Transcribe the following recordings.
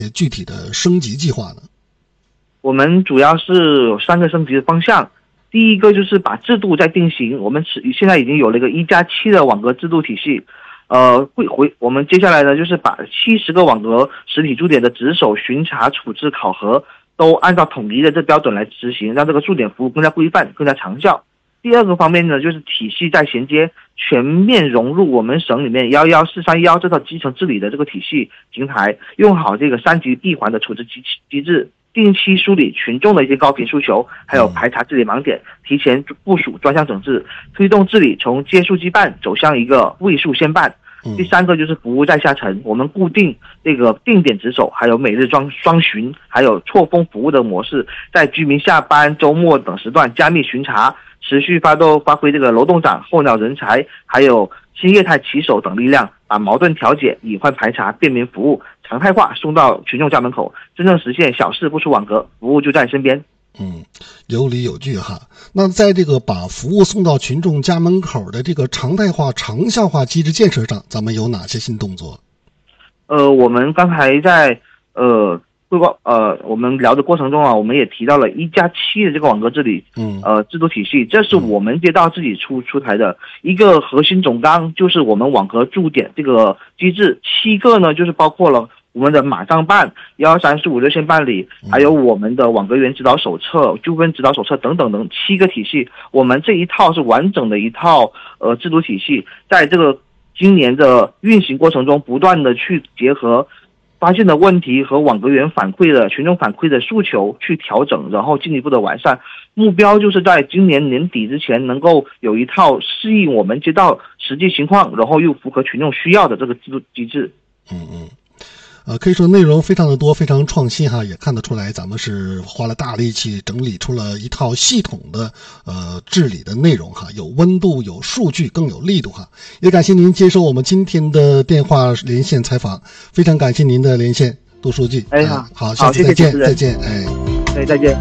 具体的升级计划呢？ 我们主要是有3个升级的方向。第一个就是把制度再定型，我们现在已经有了一个1+7的网格制度体系。我们接下来呢，就是把70个网格实体驻点的值守、巡查、处置、考核都按照统一的这标准来执行，让这个驻点服务更加规范、更加长效。第二个方面呢，就是体系再衔接，全面融入我们省里面11431这套基层治理的这个体系平台，用好这个3级闭环的处置机制，定期梳理群众的一些高频诉求，还有排查治理盲点，提前部署专项整治，推动治理从接触即办走向一个位数先办。第3个就是服务在下沉，我们固定这个定点值守，还有每日双巡，还有错峰服务的模式，在居民下班、周末等时段加密巡查，持续发挥这个楼栋长、候鸟人才，还有新业态骑手等力量，把矛盾调解、隐患排查、便民服务常态化送到群众家门口，真正实现小事不出网格，服务就在身边。 有理有据哈。那在这个把服务送到群众家门口的这个常态化、长效化机制建设上，咱们有哪些新动作？ 我们刚才在我们聊的过程中啊，我们也提到了1+7的这个网格治理制度体系，这是我们街道自己出台的一个核心总纲，就是我们网格驻点这个机制，7个呢就是包括了我们的马上办、12345热线办理，还有我们的网格员指导手册、纠纷指导手册等7个体系。我们这一套是完整的一套制度体系，在这个今年的运行过程中，不断的去结合发现的问题和网格员反馈的群众反馈的诉求去调整，然后进一步的完善。目标就是在今年年底之前能够有一套适应我们街道实际情况，然后又符合群众需要的这个制度机制。 可以说内容非常的多，非常创新哈，也看得出来咱们是花了大力气整理出了一套系统的治理的内容哈，有温度、有数据，更有力度哈。也感谢您接受我们今天的电话连线采访，非常感谢您的连线，杜书记。好，下次再见，再见， 再见。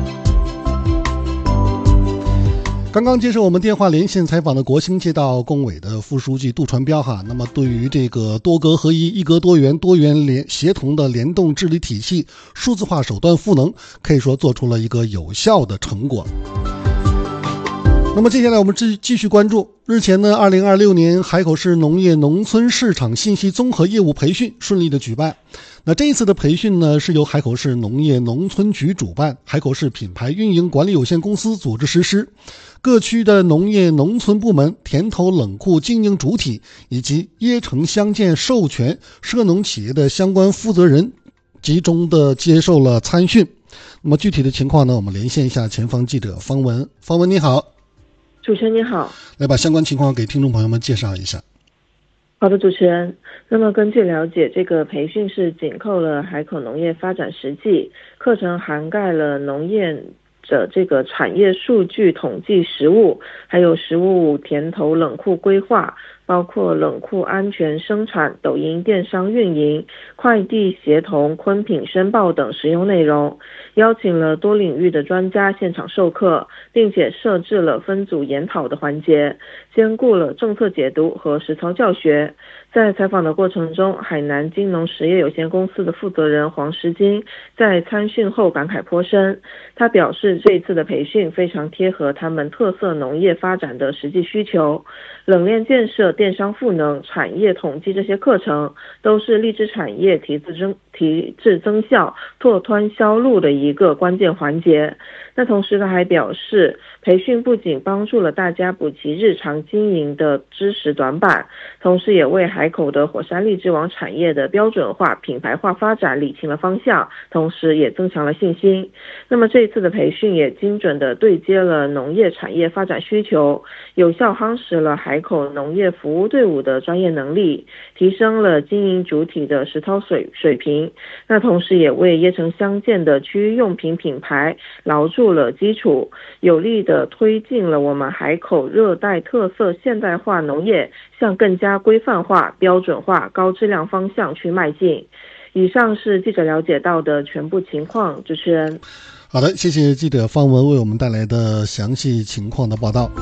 刚刚接受我们电话连线采访的国兴街道工委的副书记杜传彪哈，那么对于这个多格合一、一格多元、多元协同的联动治理体系、数字化手段赋能，可以说做出了一个有效的成果。那么接下来我们继续关注，日前呢，2026年海口市农业农村市场信息综合业务培训顺利的举办。那这一次的培训呢，是由海口市农业农村局主办，海口市品牌运营管理有限公司组织实施。各区的农业农村部门、田头冷库经营主体以及椰城乡建授权涉农企业的相关负责人集中的接受了参训。那么具体的情况呢，我们连线一下前方记者方文。方文你好。 主持人你好。 来把相关情况给听众朋友们介绍一下。 好的，主持人。那么根据了解，这个培训是紧扣了海口农业发展实际，课程涵盖了农业的这个产业数据统计实务，还有实务田头冷库规划，包括冷库安全生产、抖音电商运营、快递协同、昆品申报等实用内容，邀请了多领域的专家现场授课，并且设置了分组研讨的环节，兼顾了政策解读和实操教学。在采访的过程中，海南金农实业有限公司的负责人黄石金在参训后感慨颇深，他表示这一次的培训非常贴合他们特色农业发展的实际需求，冷链建设、电商赋能、产业统计这些课程都是励志产业提质增效、拓宽销路的一个关键环节。那同时他还表示，培训不仅帮助了大家补齐日常经营的知识短板，同时也为海口的火山荔枝网产业的标准化、品牌化发展理清了方向，同时也增强了信心。那么这一次的培训也精准地对接了农业产业发展需求，有效夯实了海口农业服务队伍的专业能力，提升了经营主体的实操水平。那同时也为椰城乡建的区域用品品牌牢住了基础，有力地推进了我们海口热带特色现代化农业向更加规范化、标准化、高质量方向去迈进。以上是记者了解到的全部情况，主持人。 好的，谢谢记者方文为我们带来的详细情况的报道。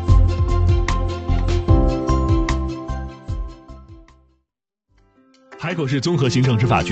海海口市综合行政执法局